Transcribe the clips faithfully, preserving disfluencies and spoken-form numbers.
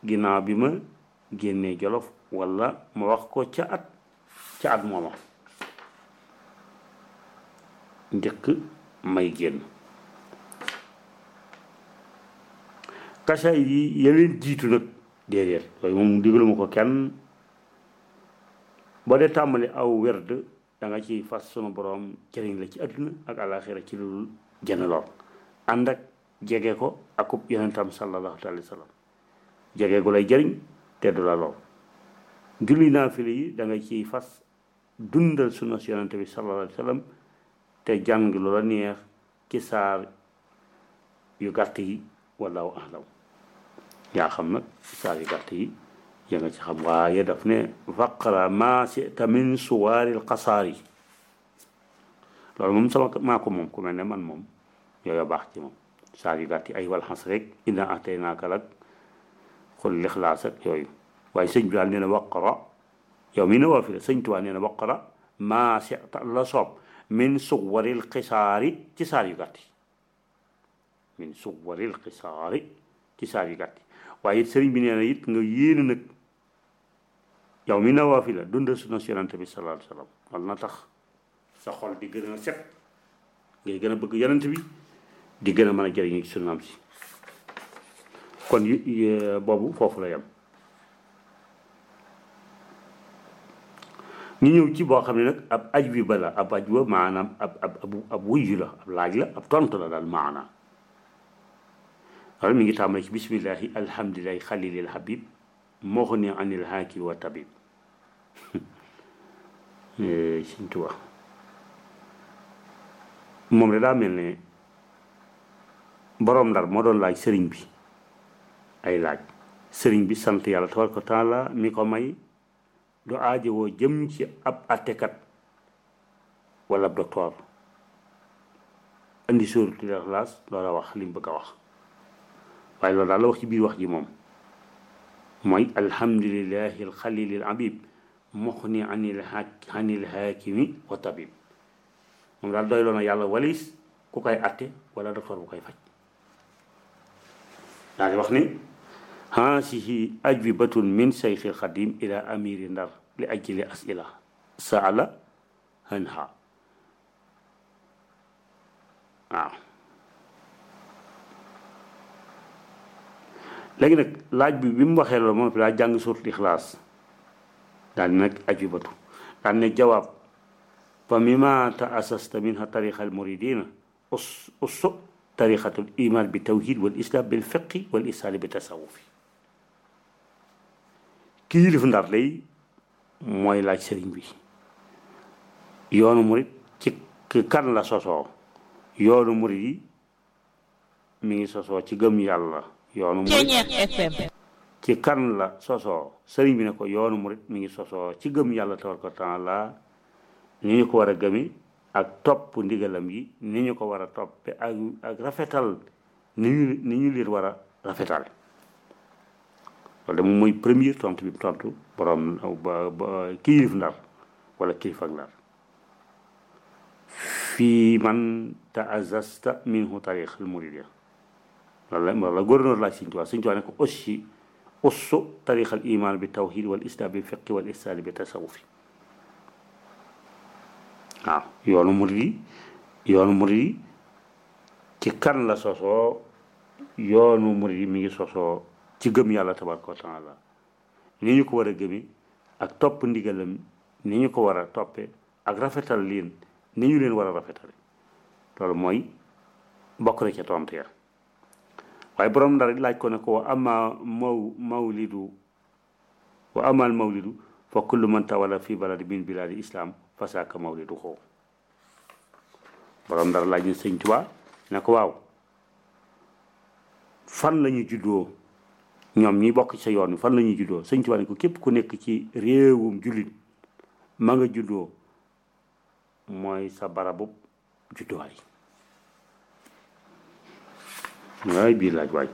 ginnaaw bi ma génnee Jolof wala ma wax ko ca at ca at mooma njëkk may génn kasaay yi yeleen jiitu nag déedéet yooyu moom digaluma ko kenn boo dee tàmbali aw werd da nga ci fas sunu borom jëriñ la ci àdduna ak àlaxira ci lu jënd lool ànd ak jege ko akub yonentam sallallahu alayhi wa sallam jege gu lay jëriñ te du la lool julli naafile yi da nga ciy fas dundal sunna si yonente bi sallallahu alayhi wa sallam te jàng lu la neex ci saar yu gàtt yi wallahu ahlam yaa xam nag saar yu gàtt yi ya nga ci xam waaye daf ne faqra ma sita min suwaaril qasaar yi loolu moom sama maa ko moom ku mel ne man moom yooyu baax ci moom saar yu gàtt yi ay wal xas rek inna ataynaaka lak xul lixlaas ak yooyu waaye sëñ bi daal nee na waqra yow mi ne waa fi la sëñ Tuubaa nee na waqra maa sita la soob min suwaril xisaari ci saar yu gàtt yi min suwaril xisaari ci saar yu gàtt yi waaye it sëriñ bi nee na it nga yéene nag yow mi nawaa fi la dundal sunna yonent bi sallallahu alayhi wa sallam wal na tax sa xol di gën a set ngay gën a bëgg yonent bi di gën a mën a jëriñu ci sunnaam si kon boobu foofu la yem ñu ñëw ci boo xam ne nag ab aj bi ba la ab aj ba maanaam ab ab ab wuyyu la ab laaj la ab tontu la daal maanaam wala mi ngi tàmbali ci bismillahi alhamdulillahi xalilil habib moo ko ne anil haakil wa tabib Sëñ Tuubaa moom la daa mel ne boroom Ndar moo doon laaj sëriñ bi ay laaj sëriñ bi sant yàlla tabaraka wa taala mi ko may du aajowoo jëm ci ab attekat wala ab docteur indi suuratul Ixlaas loola wax li mu bëgg a wax waaye loolu daal la wax ci biir wax ji moom mooy alhamdulillahi alxalilil habib muxni anil anil haakimi wa tabib moom daal doy loona yàlla walis ku koy atte wala docteur bu koy faj daal di wax ne haasihi ajwibatun min seyxil xadim ila amiri ndar li ajli asila saala anha waaw léegi nag laaj bi bi mu waxee loolu moom fi daa jàng suuratul Ixlaas daal di nag ajwibatu daal ne jawaab fa mimma ta'assasta minha tariqa al muridina us usu tariqatul iman bi tawhid wal islam bil fiqi wal isaali bi tasawufi kii yilif Ndar lay mooy laaj sëriñ bi yoonu murid ci kan la sosoo yoonu murid yi mi ngi sosoo ci gëm yàlla yoonu murid ci kan la sosoo sëriñ bi ne ko yoonu murid mi ngi sosoo ci gëm yàlla tabaraka wa taala ni ñu ko war a gëmi ak topp ndigalam yi ni ñu ko war a toppe ak ak rafetal ni ñu ni ñu leen war a rafetal loolu de moom mooy premier tontu bi tontu borom ba ba kilif Ndar wala kilifa Ndar fii man ta'azzazta minhu tariq al muridiyya loolu la loolu la gouverneur laaj Sëñ Tuubaa Sëñ Tuubaa ne ko aussi ussu tariq al iman bi tawhid wal islam bi fiqi wal ihsan bi tasawufi waaw yoonu murid yi yoonu murid yi ci kan la sosoo yoonu murid yi mi ngi sosoo ci gëm yàlla tabaraka wa taala ni ñu ko war a gëmi ak topp ndigalam ni ñu ko war a toppe ak rafetal leen ni ñu leen war a rafetale loolu mooy bokk na ca tontu ya waaye borom Ndar laaj ko ne ko wa ama maw mawlidu wa amal mawlidu fa kullu man tawala fi baladi min biladi islam fasaaka mawlidu xoo borom Ndar laaj na Sëñ Tuubaa ne ko waaw fan la ñu juddoo ñoom ñi bokk ci sa yoon wi fan la ñuy juddoo Sëñ Tuubaa ne ko képp ku nekk ci réewum jullit ma nga juddoo mooy sa barabu judduwaay waay bii laaj waay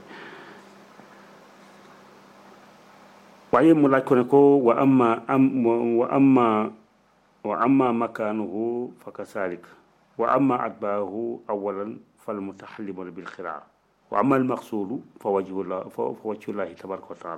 waaye mu laaj ko ne ko wa amma am wa amma wa amma makaanuhu fa kasalik wa amma atbaahu awalan fal mutaxallimuna bil xiraa wa amma al maqsuudu fa wajhullah fa wajhullahi tabaraka wa taala